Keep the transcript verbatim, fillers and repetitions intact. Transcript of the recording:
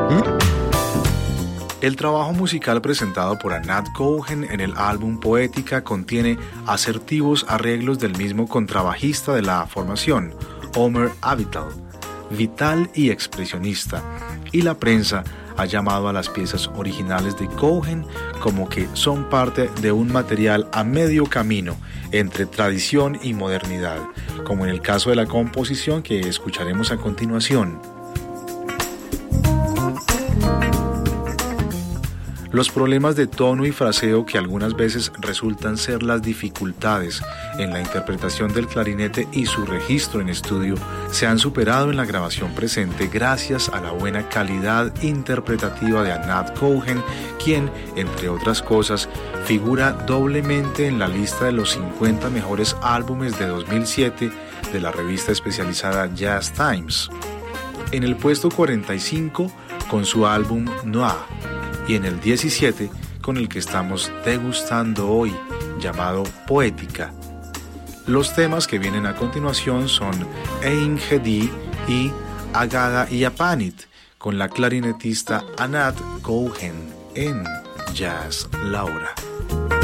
El trabajo musical presentado por Anat Cohen en el álbum Poética contiene asertivos arreglos del mismo contrabajista de la formación, Omer Avital, vital y expresionista, y la prensa ha llamado a las piezas originales de Cohen como que son parte de un material a medio camino entre tradición y modernidad, como en el caso de la composición que escucharemos a continuación. Los problemas de tono y fraseo que algunas veces resultan ser las dificultades en la interpretación del clarinete y su registro en estudio se han superado en la grabación presente gracias a la buena calidad interpretativa de Anat Cohen, quien, entre otras cosas, figura doblemente en la lista de los cincuenta mejores álbumes de dos mil siete de la revista especializada Jazz Times. En el puesto cuarenta y cinco con su álbum Noir, y en el diecisiete con el que estamos degustando hoy, llamado Poética. Los temas que vienen a continuación son Ein Gedi y Agada Yapanit, con la clarinetista Anat Cohen en Jazz Laura.